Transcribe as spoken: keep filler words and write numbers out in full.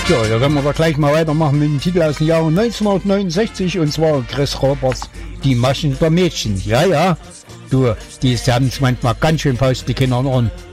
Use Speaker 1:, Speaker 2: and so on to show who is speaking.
Speaker 1: Ja, da können wir aber gleich mal weitermachen mit dem Titel aus dem Jahr neunzehnhundertneunundsechzig und zwar Chris Roberts, Die Maschen der Mädchen. Ja, ja, du, die haben es manchmal ganz schön faust, die Kinder an.